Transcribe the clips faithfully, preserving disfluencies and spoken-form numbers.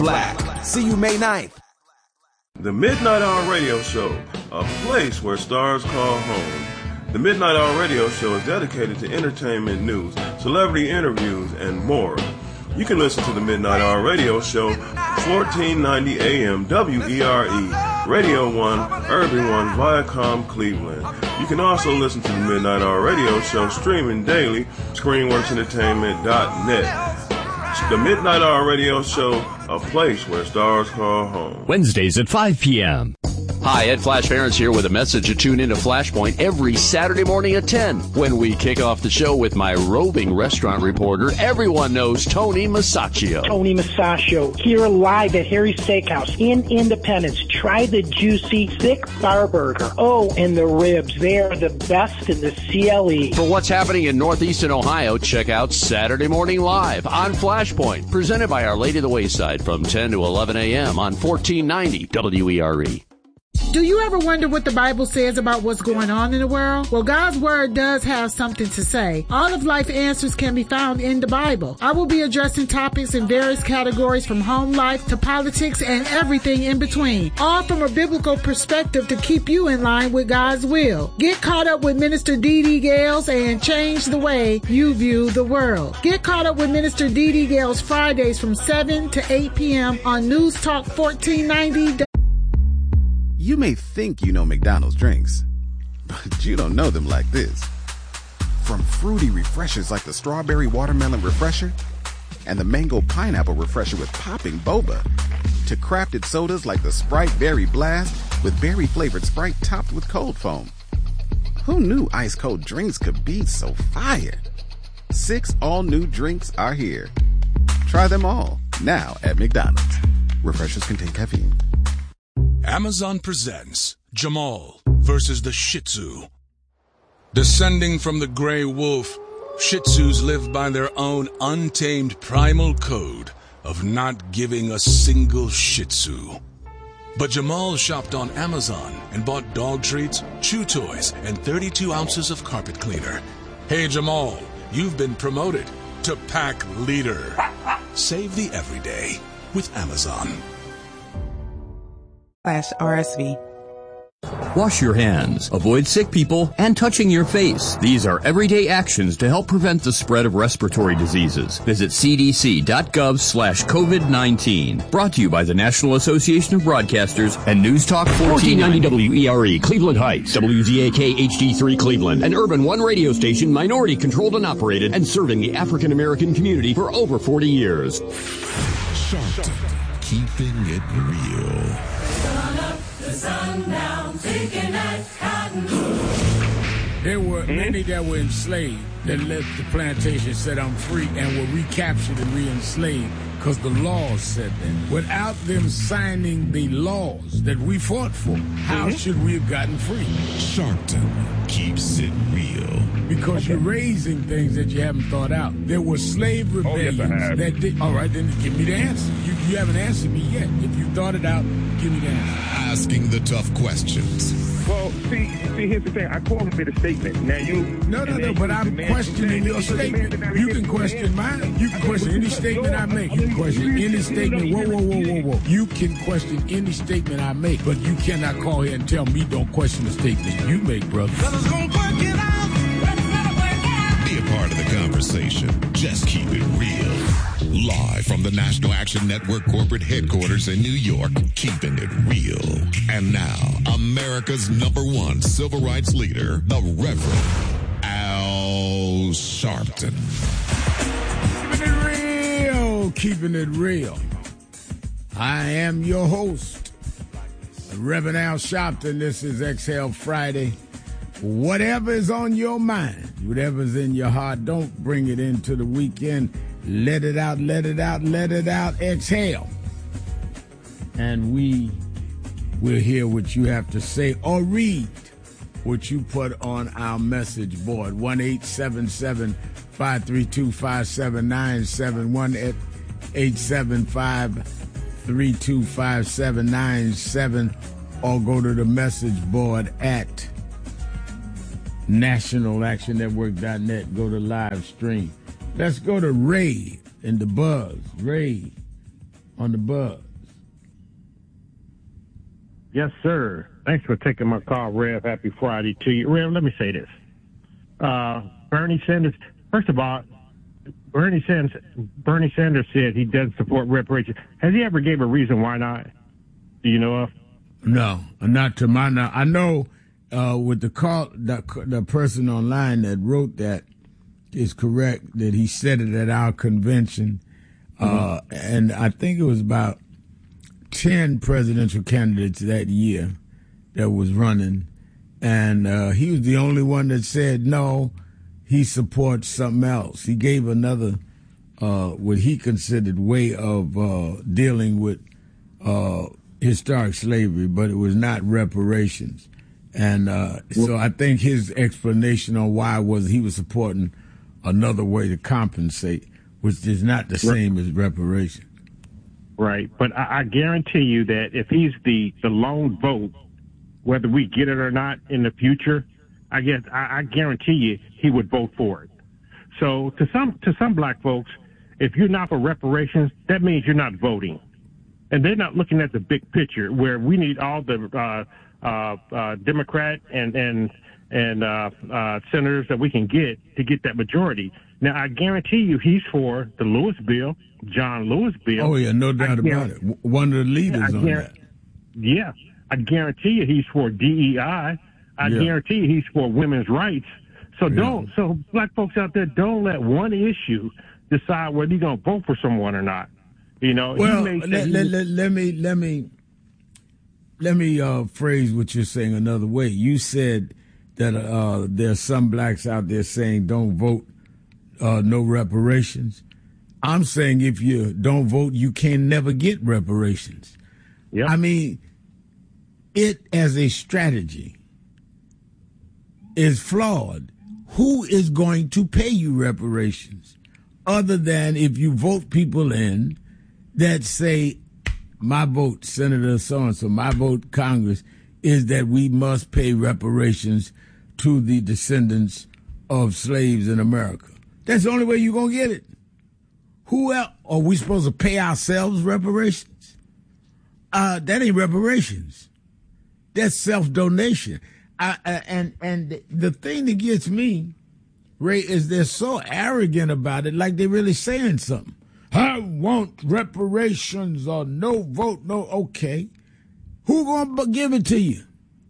Black. See you May ninth. The Midnight Hour Radio Show, a place where stars call home. The Midnight Hour Radio Show is dedicated to entertainment news, celebrity interviews, and more. You can listen to the Midnight Hour Radio Show, fourteen ninety A M W E R E, Radio one, Urban one, Viacom, Cleveland. You can also listen to the Midnight Hour Radio Show streaming daily, screenworks entertainment dot net. The Midnight Hour Radio Show, a place where stars call home. Wednesdays at five p.m. Hi, Ed Flash Ferentz here with a message to tune into Flashpoint every Saturday morning at ten when we kick off the show with my roving restaurant reporter. Everyone knows Tony Masaccio. Tony Masaccio here live at Harry's Steakhouse in Independence. Try the juicy, thick bar burger. Oh, and the ribs. They are the best in the C L E. For what's happening in Northeastern Ohio, check out Saturday Morning Live on Flashpoint, presented by Our Lady of the Wayside from ten to eleven a.m. on fourteen ninety W E R E. Do you ever wonder what the Bible says about what's going on in the world? Well, God's Word does have something to say. All of life answers can be found in the Bible. I will be addressing topics in various categories from home life to politics and everything in between, all from a biblical perspective to keep you in line with God's will. Get caught up with Minister Dee Dee Gales and change the way you view the world. Get caught up with Minister Dee Dee Gales Fridays from seven to eight p.m. on News Talk fourteen ninety. You may think you know McDonald's drinks, but you don't know them like this. From fruity refreshers like the Strawberry Watermelon Refresher and the Mango Pineapple Refresher with popping boba, to crafted sodas like the Sprite Berry Blast with berry-flavored Sprite topped with cold foam. Who knew ice-cold drinks could be so fire? Six all-new drinks are here. Try them all, now at McDonald's. Refreshers contain caffeine. Amazon presents Jamal versus the Shih Tzu. Descending from the gray wolf, Shih Tzus live by their own untamed primal code of not giving a single Shih Tzu. But Jamal shopped on Amazon and bought dog treats, chew toys, and thirty-two ounces of carpet cleaner. Hey Jamal, you've been promoted to pack leader. Save the everyday with Amazon. Slash R S V. Wash your hands, avoid sick people, and touching your face. These are everyday actions to help prevent the spread of respiratory diseases. Visit c d c dot gov slash covid nineteen. Brought to you by the National Association of Broadcasters and News Talk fourteen ninety W E R E, Cleveland Heights, W Z A K H D three Cleveland, an Urban One radio station, minority controlled and operated, and serving the African American community for over forty years. Sharpton, keeping it real. Sundown, taking that cotton. There were mm-hmm. many that were enslaved that left the plantation, set them free, and were recaptured and re-enslaved because the laws said that. Without them signing the laws that we fought for, how mm-hmm. should we have gotten free? Sharpton keeps it real. Because okay. you're raising things that you haven't thought out. There were slave rebellions oh, yes, that did. All right, then give me the answer. You, you haven't answered me yet. If you thought it out, give me the answer. Asking the tough questions. Well, see, see, here's the thing. I call him a statement. Now you. No, no, no. But I'm questioning your statement. You can question mine. You can question any statement I make. You can question any statement. Whoa, whoa, whoa, whoa, whoa. You can question any statement I make, but you cannot call here and tell me don't question the statement you make, brother. Be a part of the conversation. Just keep it real. Live from the National Action Network corporate headquarters in New York, keeping it real. And now, America's number one civil rights leader, the Reverend Al Sharpton. Keeping it real, keeping it real. I am your host, Reverend Al Sharpton. This is Exhale Friday. Whatever is on your mind, whatever's in your heart, don't bring it into the weekend. Let it out, let it out, let it out. Exhale. And we will hear what you have to say or read what you put on our message board. one eight seven seven, five three two, five seven nine seven. one eight seven five, three two five seven nine seven. Or go to the message board at national action network dot net. Go to live stream. Let's go to Ray in the Buzz. Ray on the buzz. Yes, sir. Thanks for taking my call, Rev. Happy Friday to you. Rev, let me say this. Uh, Bernie Sanders, first of all, Bernie Sanders, Bernie Sanders said he doesn't support reparations. Has he ever gave a reason why not? Do you know of? No, not to my knowledge. I know uh, with the call, the, the person online that wrote that is correct that he said it at our convention, mm-hmm. uh, and I think it was about ten presidential candidates that year that was running, and uh, he was the only one that said no, he supports something else. He gave another, uh, what he considered way of uh, dealing with uh, historic slavery, but it was not reparations. And uh, so I think his explanation on why was he was supporting another way to compensate, which is not the same as reparations. Right, but I, I guarantee you that if he's the, the lone vote, whether we get it or not in the future, I guess I, I guarantee you he would vote for it. So to some to some black folks, if you're not for reparations, that means you're not voting, and they're not looking at the big picture where we need all the uh, uh, uh, Democrat and and and uh, uh, senators that we can get to get that majority. Now I guarantee you he's for the Lewis bill. John Lewis bill. Oh, yeah, no doubt about it. One of the leaders on that. Yeah, I guarantee you he's for D E I. I Yeah. guarantee you he's for women's rights. So Yeah. don't, so black folks out there, don't let one issue decide whether you're going to vote for someone or not. You know, Well, he may say let, he- let, let, let me, let me, let me uh, phrase what you're saying another way. You said that uh, there's some blacks out there saying don't vote, uh, no reparations. I'm saying if you don't vote, you can never get reparations. Yep. I mean, it as a strategy is flawed. Who is going to pay you reparations other than if you vote people in that say, my vote, Senator so-and-so, my vote, Congress, is that we must pay reparations to the descendants of slaves in America. That's the only way you're going to get it. Who else? Are we supposed to pay ourselves reparations? Uh, that ain't reparations. That's self-donation. I, I, and and the thing that gets me, Ray, is they're so arrogant about it, like they're really saying something. I want reparations or no vote, no, okay. Who gonna give it to you?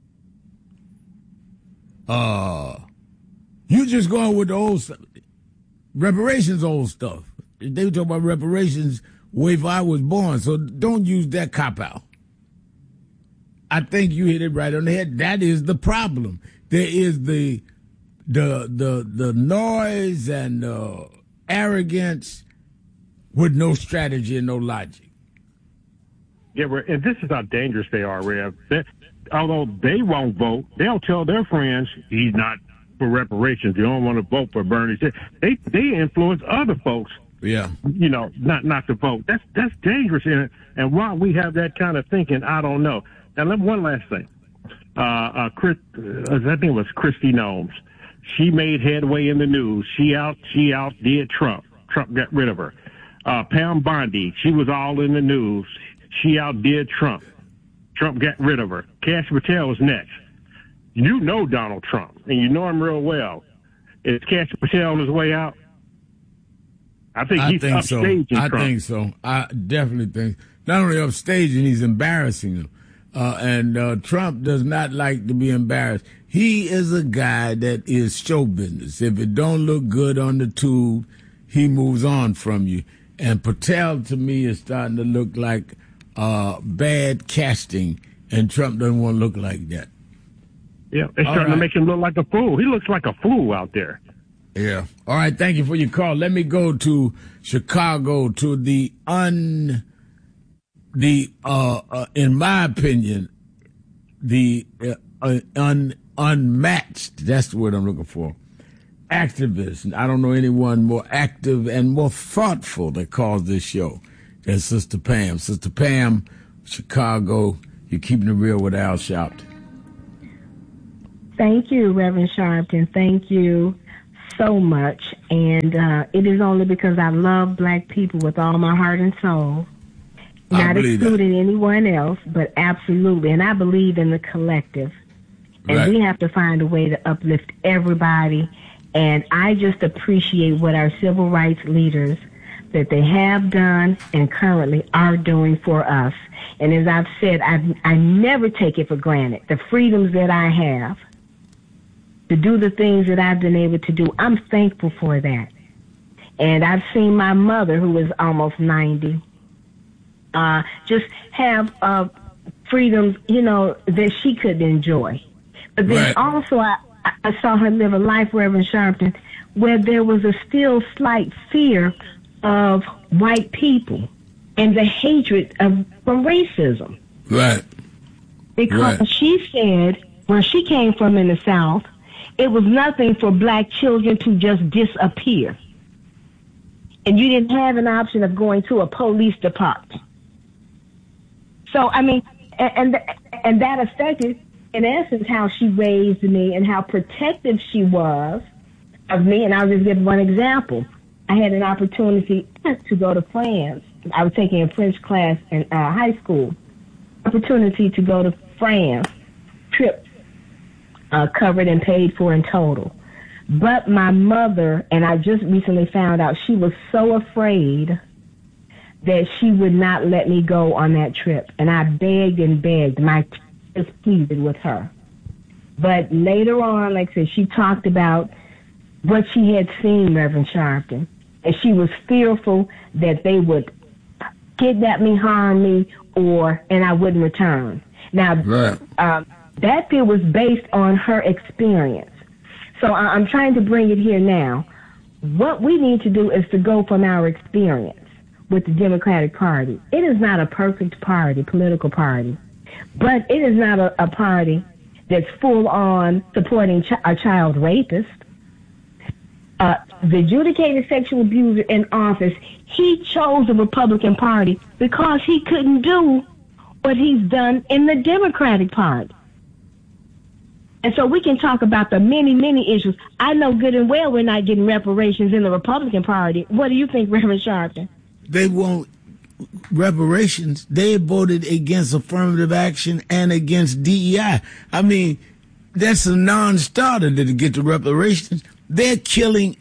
Uh, you just going with the old stuff. Reparations, old stuff. They were talking about reparations way before I was born, so don't use that cop-out. I think you hit it right on the head. That is the problem. There is the the the the noise and uh, arrogance with no strategy and no logic. Yeah, and this is how dangerous they are, Rev. They, although they won't vote, they'll tell their friends he's not for reparations. You don't want to vote for Bernie. They they influence other folks. Yeah, you know, not not to vote. That's that's dangerous. And and why we have that kind of thinking, I don't know. Now, let me, one last thing. Uh, uh, Chris, uh, I think it was Christy Gnomes. She made headway in the news. She out she outdid Trump. Trump got rid of her. Uh, Pam Bondi, she was all in the news. She outdid Trump. Trump got rid of her. Kash Patel was next. You know Donald Trump, and you know him real well. Is Kash Patel on his way out? I think I he's think so. upstaging I Trump. think so. I definitely think. Not only upstaging, he's embarrassing him. Uh, and uh, Trump does not like to be embarrassed. He is a guy that is show business. If it don't look good on the tube, he moves on from you. And Patel, to me, is starting to look like uh, bad casting, and Trump doesn't want to look like that. Yeah, it's All starting right. to make him look like a fool. He looks like a fool out there. Yeah. All right. Thank you for your call. Let me go to Chicago to the un, the uh, uh in my opinion, the uh, un unmatched. That's the word I'm looking for. Activist. I don't know anyone more active and more thoughtful that calls this show than Sister Pam. Sister Pam, Chicago. You're keeping it real with Al Sharpton. Thank you, Reverend Sharpton. Thank you so much. And uh, it is only because I love black people with all my heart and soul. Not excluding anyone else, but absolutely. And I believe in the collective. And Right. we have to find a way to uplift everybody. And I just appreciate what our civil rights leaders, that they have done and currently are doing for us. And as I've said, I I never take it for granted. The freedoms that I have to do the things that I've been able to do, I'm thankful for that. And I've seen my mother, who is almost ninety, uh, just have uh, freedoms, you know, that she could enjoy. But then Right. also I, I saw her live a life, Reverend Sharpton, where there was a still slight fear of white people and the hatred of from racism. Right. Because Right. she said where she came from in the South, it was nothing for black children to just disappear. And you didn't have an option of going to a police department. So, I mean, and, and, and that affected, in essence, how she raised me and how protective she was of me. And I'll just give one example. I had an opportunity to go to France. I was taking a French class in uh, high school. Opportunity to go to France, trip uh, covered and paid for in total. But my mother, and I just recently found out, she was so afraid that she would not let me go on that trip. And I begged and begged. My tears pleaded with her. But later on, like I said, she talked about what she had seen, Reverend Sharpton. And she was fearful that they would kidnap me, harm me, or, and I wouldn't return. Now, Right. um, that fear was based on her experience. So I- I'm trying to bring it here now. What we need to do is to go from our experience with the Democratic Party. It is not a perfect party, political party, but it is not a, a party that's full on supporting ch- a child rapist. Uh, the adjudicated sexual abuser in office, he chose the Republican Party because he couldn't do what he's done in the Democratic Party. And so we can talk about the many, many issues. I know good and well we're not getting reparations in the Republican Party. What do you think, Reverend Sharpton? They won't reparations. They voted against affirmative action and against D E I. I mean, that's a non-starter to get the reparations. They're killing.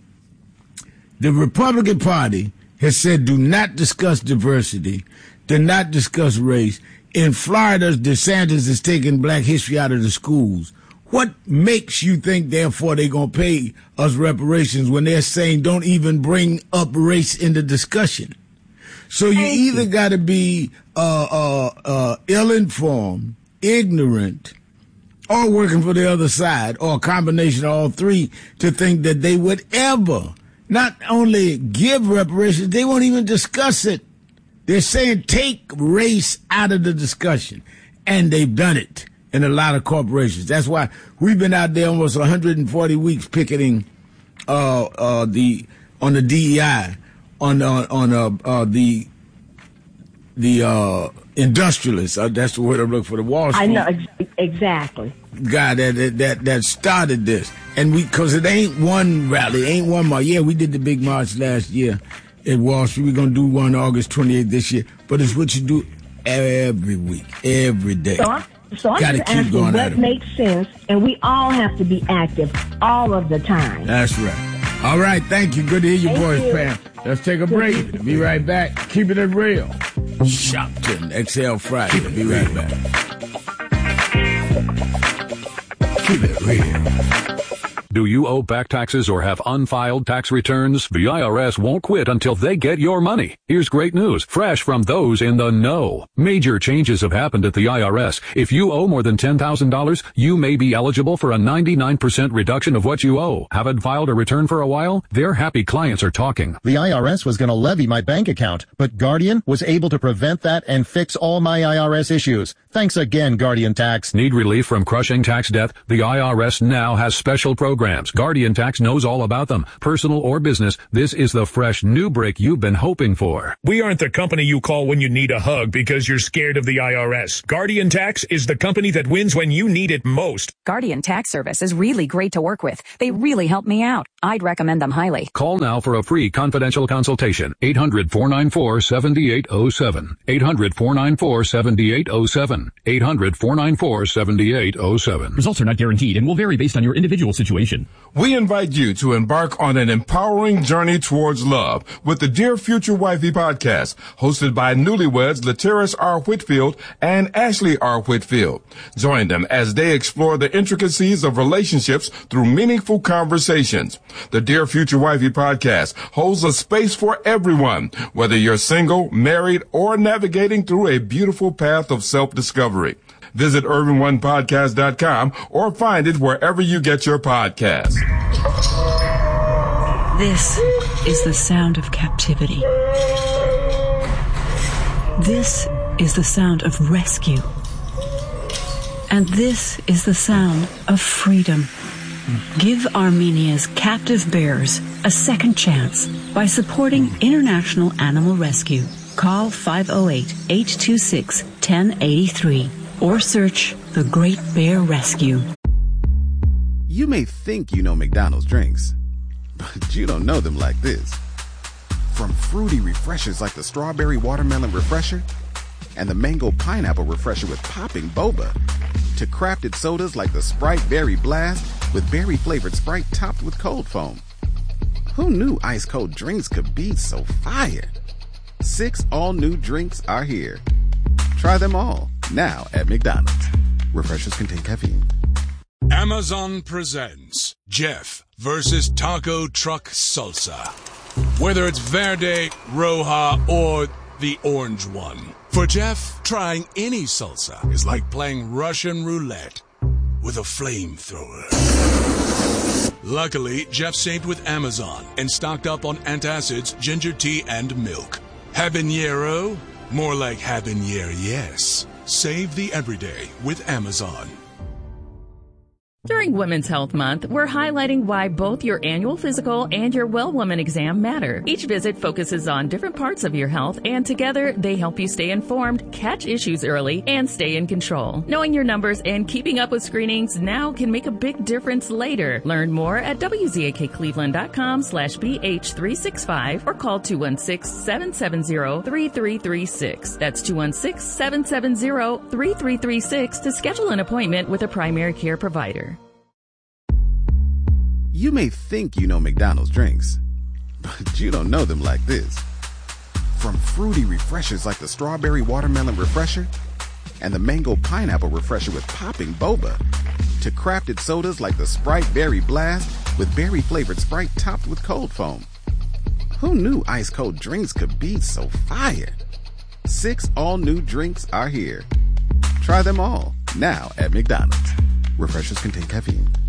The Republican Party has said do not discuss diversity, do not discuss race. In Florida, DeSantis is taking black history out of the schools. What makes you think, therefore, they're going to pay us reparations when they're saying don't even bring up race in the discussion? So you either got to be uh, uh, uh, ill-informed, ignorant, or working for the other side, or a combination of all three, to think that they would ever not only give reparations, they won't even discuss it. They're saying take race out of the discussion, and they've done it in a lot of corporations. That's why we've been out there almost one hundred forty weeks picketing uh, uh, the on the D E I, on uh, on uh, uh, the the uh, industrialists. Uh, that's the word I'm looking for. The Wall Street. I know ex- exactly. Guy that that that started this, and we because it ain't one rally, ain't one march. Yeah, we did the big march last year at Wall Street. We're gonna do one August twenty-eighth this year, but it's what you do every week, every day. So I'm, so I'm Gotta just keep asking going at what it. makes sense, and we all have to be active all of the time. That's right. All right, thank you. Good to hear your Thank voice, you. Pam. Let's take a break. Be right back. Keeping it real. Shopton, X L Friday. Be right back. Keep it real. Do you owe back taxes or have unfiled tax returns? The I R S won't quit until they get your money. Here's great news, fresh from those in the know. Major changes have happened at the I R S. If you owe more than ten thousand dollars, you may be eligible for a ninety-nine percent reduction of what you owe. Haven't filed a return for a while? Their happy clients are talking. The I R S was going to levy my bank account, but Guardian was able to prevent that and fix all my I R S issues. Thanks again, Guardian Tax. Need relief from crushing tax debt? The I R S now has special programs programs. Guardian Tax knows all about them. Personal or business, this is the fresh new break you've been hoping for. We aren't the company you call when you need a hug because you're scared of the I R S. Guardian Tax is the company that wins when you need it most. Guardian Tax Service is really great to work with. They really help me out. I'd recommend them highly. Call now for a free confidential consultation. eight hundred, four nine four, seven eight zero seven. eight hundred, four nine four, seven eight zero seven. eight hundred, four nine four, seven eight zero seven. Results are not guaranteed and will vary based on your individual situation. We invite you to embark on an empowering journey towards love with the Dear Future Wifey podcast, hosted by newlyweds Lateris R. Whitfield and Ashley R. Whitfield. Join them as they explore the intricacies of relationships through meaningful conversations. The Dear Future Wifey podcast holds a space for everyone, whether you're single, married, or navigating through a beautiful path of self-discovery. Visit urban one podcast dot com or find it wherever you get your podcasts. This is the sound of captivity. This is the sound of rescue. And this is the sound of freedom. Give Armenia's captive bears a second chance by supporting International Animal Rescue. Call five oh eight, eight two six, one oh eight three or search The Great Bear Rescue. You may think you know McDonald's drinks, but you don't know them like this. From fruity refreshers like the Strawberry Watermelon Refresher and the Mango Pineapple Refresher with popping boba, to crafted sodas like the Sprite Berry Blast with berry-flavored Sprite topped with cold foam. Who knew ice-cold drinks could be so fire? Six all-new drinks are here. Try them all, now at McDonald's. Refreshers contain caffeine. Amazon presents Jeff versus Taco Truck Salsa. Whether it's Verde, Roja, or the orange one. For Jeff, trying any salsa is like playing Russian roulette with a flamethrower. Luckily, Jeff saved with Amazon and stocked up on antacids, ginger tea, and milk. Habanero? More like habanero, yes. Save the everyday with Amazon. During Women's Health Month, we're highlighting why both your annual physical and your Well Woman exam matter. Each visit focuses on different parts of your health, and together they help you stay informed, catch issues early, and stay in control. Knowing your numbers and keeping up with screenings now can make a big difference later. Learn more at W Z A K Cleveland dot com slash B H three six five or call two one six, seven seven zero, three three three six. That's two one six, seven seven zero, three three three six to schedule an appointment with a primary care provider. You may think you know McDonald's drinks, but you don't know them like this. From fruity refreshers like the Strawberry Watermelon Refresher and the Mango Pineapple Refresher with popping boba, to crafted sodas like the Sprite Berry Blast with berry-flavored Sprite topped with cold foam. Who knew ice-cold drinks could be so fire? Six all-new drinks are here. Try them all, now at McDonald's. Refreshers contain caffeine.